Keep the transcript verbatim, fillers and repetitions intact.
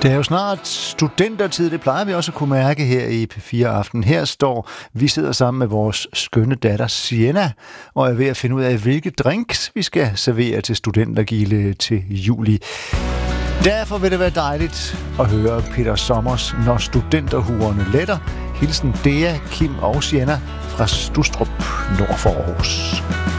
Det er jo snart studentertid, det plejer vi også at kunne mærke her i P fire Aften. Her står, vi sidder sammen med vores skønne datter Sienna, og er ved at finde ud af, hvilke drinks vi skal servere til studentergilde til juli. Derfor vil det være dejligt at høre Peter Sommers, Når studenterhuerne letter. Hilsen Dea, Kim og Sienna fra Stustrup nord for Aarhus.